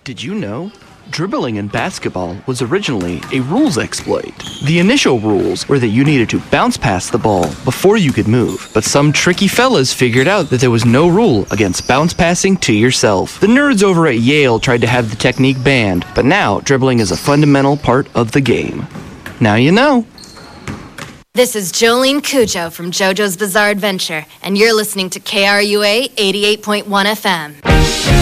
Did you know? Dribbling in basketball was originally a rules exploit. The initial rules were that you needed to bounce past the ball before you could move, but some tricky fellas figured out that there was no rule against bounce passing to yourself. The nerds over at Yale tried to have the technique banned, but now dribbling is a fundamental part of the game. Now you know. This is Jolene Cujo from JoJo's Bizarre Adventure, and you're listening to KRUA 88.1 FM.